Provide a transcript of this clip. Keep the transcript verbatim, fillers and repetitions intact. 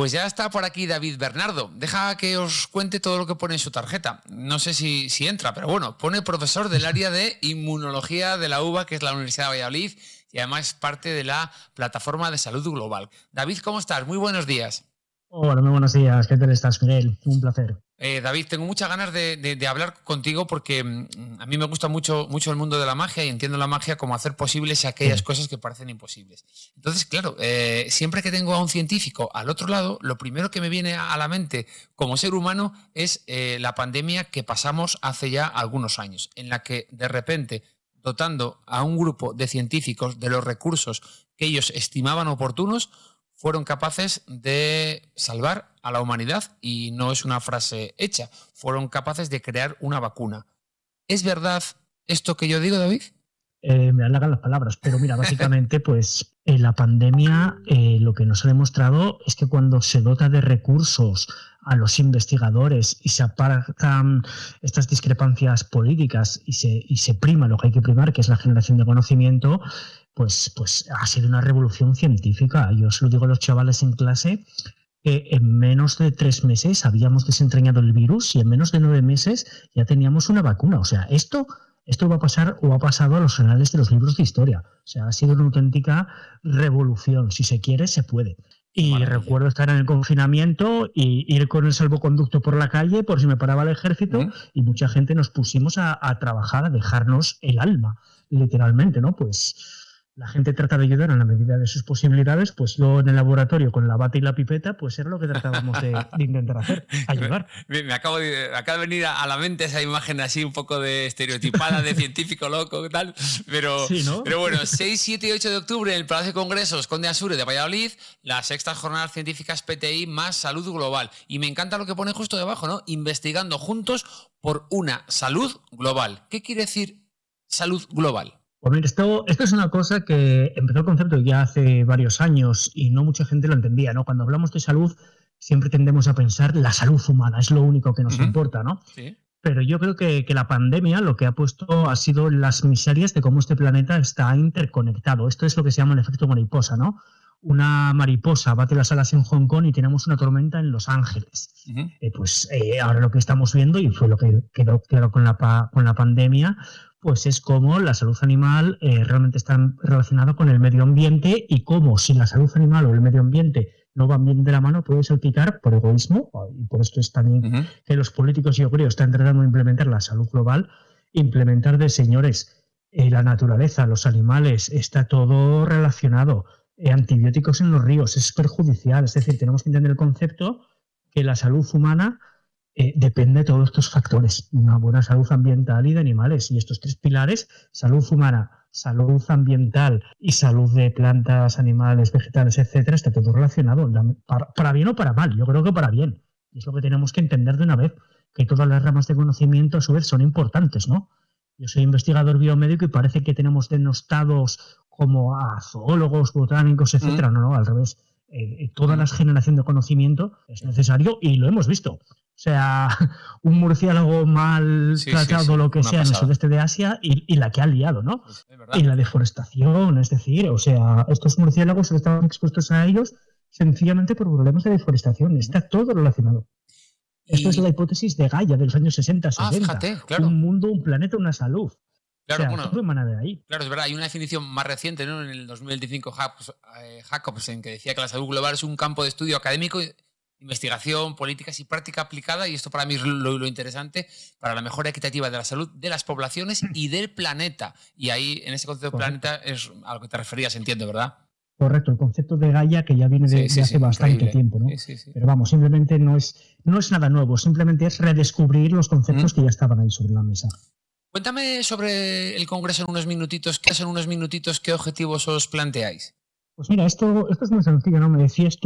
Pues ya está por aquí David Bernardo. Deja que os cuente todo lo que pone en su tarjeta. No sé si, si entra, pero bueno, pone profesor del área de inmunología de la U B A, que es la Universidad de Valladolid, y además es parte de la plataforma de salud global. David, ¿cómo estás? Muy buenos días. Hola, muy buenos días. ¿Qué tal estás, Miguel? Un placer. Eh, David, tengo muchas ganas de, de, de hablar contigo porque mm, a mí me gusta mucho, mucho el mundo de la magia y entiendo la magia como hacer posibles aquellas Sí. cosas que parecen imposibles. Entonces, claro, eh, siempre que tengo a un científico al otro lado, lo primero que me viene a la mente como ser humano es eh, la pandemia que pasamos hace ya algunos años, en la que de repente, dotando a un grupo de científicos de los recursos que ellos estimaban oportunos, fueron capaces de salvar a la humanidad, y no es una frase hecha, fueron capaces de crear una vacuna. ¿Es verdad esto que yo digo, David? Eh, me halagan las palabras, pero mira, básicamente, pues en la pandemia eh, lo que nos ha demostrado es que cuando se dota de recursos a los investigadores y se apartan estas discrepancias políticas y se, y se prima lo que hay que primar, que es la generación de conocimiento, pues, pues ha sido una revolución científica. Yo os lo digo a los chavales en clase, que en menos de tres meses habíamos desentrañado el virus y en menos de nueve meses ya teníamos una vacuna. O sea, esto, esto va a pasar o ha pasado a los anales de los libros de historia. O sea, ha sido una auténtica revolución. Si se quiere, se puede. Y recuerdo estar en el confinamiento y ir con el salvoconducto por la calle por si me paraba el ejército, uh-huh. y mucha gente nos pusimos a, a trabajar, a dejarnos el alma, literalmente, ¿no? Pues la gente trata de ayudar en la medida de sus posibilidades, pues yo en el laboratorio con la bata y la pipeta, pues era lo que tratábamos de, de intentar hacer, ayudar. Me, me acabo de, me acaba de venir a la mente esa imagen así un poco de estereotipada de científico loco y tal, pero, sí, ¿no? pero bueno, seis, siete y ocho de octubre en el Palacio de Congresos Conde Asure de Valladolid, las sextas jornadas científicas P T I más salud global. Y me encanta lo que pone justo debajo, ¿no? Investigando juntos por una salud global. ¿Qué quiere decir salud global? Pues mira, esto, esto es una cosa que empezó el concepto ya hace varios años y no mucha gente lo entendía, ¿no? Cuando hablamos de salud siempre tendemos a pensar la salud humana, es lo único que nos uh-huh. importa, ¿no? Sí. Pero yo creo que, que la pandemia lo que ha puesto ha sido las miserias de cómo este planeta está interconectado. Esto es lo que se llama el efecto mariposa, ¿no? Una mariposa bate las alas en Hong Kong y tenemos una tormenta en Los Ángeles. Uh-huh. Eh, pues eh, ahora lo que estamos viendo, y fue lo que quedó claro con la, pa- con la pandemia, pues es cómo la salud animal eh, realmente está relacionada con el medio ambiente y cómo si la salud animal o el medio ambiente no van bien de la mano puede salpicar por egoísmo, y por esto es también uh-huh. que los políticos, yo creo, están tratando de implementar la salud global, implementar de señores, eh, la naturaleza, los animales, está todo relacionado. Eh, antibióticos en los ríos, es perjudicial, es decir, tenemos que entender el concepto que la salud humana eh, depende de todos estos factores, una buena salud ambiental y de animales, y estos tres pilares, salud humana, salud ambiental y salud de plantas, animales, vegetales, etcétera, está todo relacionado, para, para bien o para mal, yo creo que para bien, y es lo que tenemos que entender de una vez, que todas las ramas de conocimiento a su vez son importantes, ¿no? Yo soy investigador biomédico y parece que tenemos denostados como a zoólogos, botánicos, etcétera. Mm. No, no, al revés. Eh, toda la generación de conocimiento es necesario y lo hemos visto. O sea, un murciélago mal sí, tratado, sí, sí. lo que Una sea, pasada. En el sudeste de Asia y, y la que ha liado, ¿no? Es y la deforestación, es decir, o sea, estos murciélagos estaban expuestos a ellos sencillamente por problemas de deforestación. Está todo relacionado. Y... Esto es la hipótesis de Gaia de los años sesenta, setenta. Ah, fíjate, claro. Un mundo, un planeta, una salud. Claro, o sea, bueno, todo emana de ahí. Claro, es verdad, hay una definición más reciente, ¿no? En el dos mil veinticinco, Jacobsen, que decía que la salud global es un campo de estudio académico, investigación, políticas y práctica aplicada, y esto para mí es lo, lo interesante, para la mejora equitativa de la salud de las poblaciones y del planeta. Y ahí, en ese concepto de planeta, es a lo que te referías, entiendo, ¿verdad? Correcto, el concepto de Gaia que ya viene de, sí, sí, de hace sí, bastante increíble. tiempo, ¿no? Sí, sí, sí. Pero vamos, simplemente no es, no es nada nuevo, simplemente es redescubrir los conceptos ¿Mm? que ya estaban ahí sobre la mesa. Cuéntame sobre el Congreso en unos minutitos. ¿Qué es en unos minutitos? ¿Qué objetivos os planteáis? Pues mira, esto, esto es muy sencillo, ¿no? Me decías tú